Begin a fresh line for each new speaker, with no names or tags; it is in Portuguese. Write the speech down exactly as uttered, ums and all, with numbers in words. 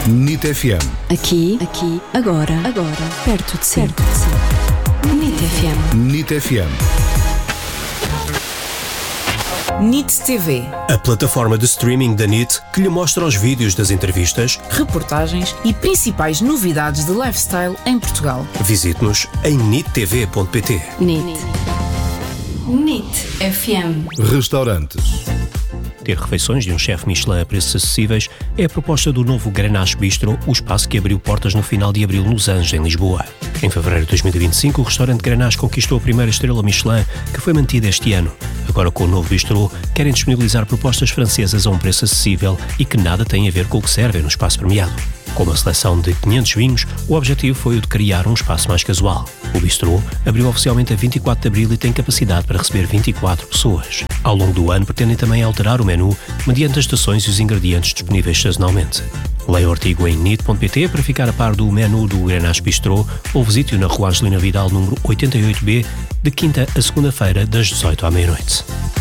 NIT F M.
Aqui, aqui, agora, agora, perto de si. Perto de si. NIT F M.
NIT F M.
NIT T V,
a plataforma de streaming da NIT que lhe mostra os vídeos das entrevistas,
reportagens e principais novidades de lifestyle em Portugal.
Visite-nos em nit t v ponto p t.
NIT. NIT F M.
Restaurantes.
Ter refeições de um chefe Michelin a preços acessíveis é a proposta do novo Grenache Bistro, o espaço que abriu portas no final de abril nos Anjos, em Lisboa. Em fevereiro de dois mil e vinte e cinco, o restaurante Grenache conquistou a primeira estrela Michelin, que foi mantida este ano. Agora, com o novo bistrô, querem disponibilizar propostas francesas a um preço acessível e que nada têm a ver com o que servem no espaço premiado. Com uma seleção de quinhentos vinhos, o objetivo foi o de criar um espaço mais casual. O bistrô abriu oficialmente a vinte e quatro de abril e tem capacidade para receber vinte e quatro pessoas. Ao longo do ano, pretendem também alterar o menu mediante as estações e os ingredientes disponíveis sazonalmente. Leia o artigo em nit ponto p t para ficar a par do menu do Grenache Bistro ou visite-o na Rua Angelina Vidal, número oitenta e oito B, de quinta a segunda-feira, das dezoito à meia-noite.